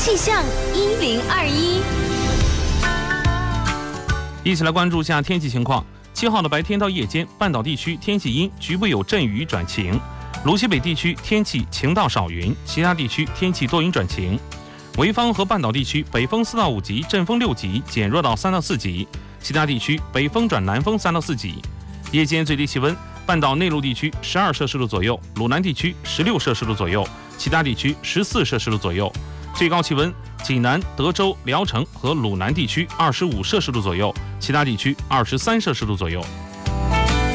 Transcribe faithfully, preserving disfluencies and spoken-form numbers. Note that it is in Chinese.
气象一零二一， 一起来关注下天气情况。七号的白天到夜间，半岛地区天气阴，局部有阵雨转晴；鲁西北地区天气晴到少云，其他地区天气多云转晴。潍坊和半岛地区北风四到五级，阵风六级，减弱到三到四级；其他地区北风转南风三到四级。夜间最低气温，半岛内陆地区十二摄氏度左右，鲁南地区十六摄氏度左右，其他地区十四摄氏度左右。最高气温，济南、德州、聊城和鲁南地区二十五摄氏度左右，其他地区二十三摄氏度左右。